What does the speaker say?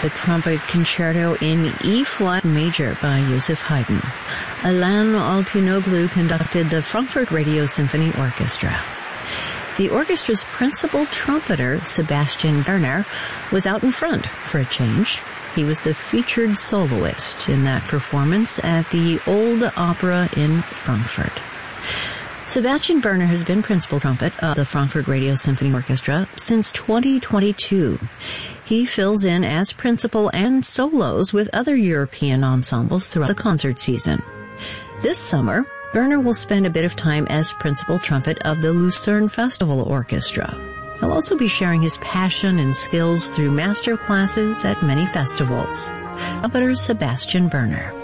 the trumpet concerto in E-flat major by Joseph Haydn. Alan Altunoglu conducted the Frankfurt Radio Symphony Orchestra. The orchestra's principal trumpeter, Sebastian Berner, was out in front for a change. He was the featured soloist in that performance at the Old Opera in Frankfurt. Sebastian Berner has been principal trumpet of the Frankfurt Radio Symphony Orchestra since 2022. He fills in as principal and solos with other European ensembles throughout the concert season. This summer, Berner will spend a bit of time as principal trumpet of the Lucerne Festival Orchestra. He'll also be sharing his passion and skills through master classes at many festivals. Trumpeter Sebastian Berner.